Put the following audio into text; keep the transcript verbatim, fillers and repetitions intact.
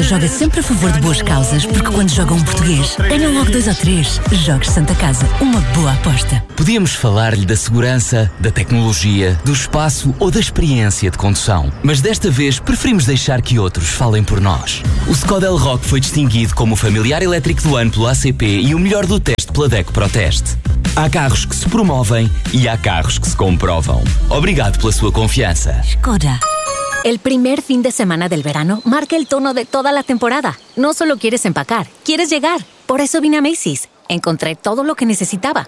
joga sempre a favor de boas causas, porque quando joga um português, ganham logo dois ou três. Jogos Santa Casa, uma boa aposta. Podíamos falar-lhe da segurança, da tecnologia, do espaço ou da experiência de condução, mas desta vez preferimos deixar que outros falem por nós. O Skoda Elroq foi distinguido como o familiar elétrico do ano pelo A C P e o melhor do teste pela DECO ProTeste. Há carros que se promovem e há carros que se comprovam. Obrigado pela sua confiança. Skoda. El primer fin de semana del verano marca el tono de toda la temporada. No solo quieres empacar, quieres llegar. Por eso vine a Macy's. Encontré todo lo que necesitaba.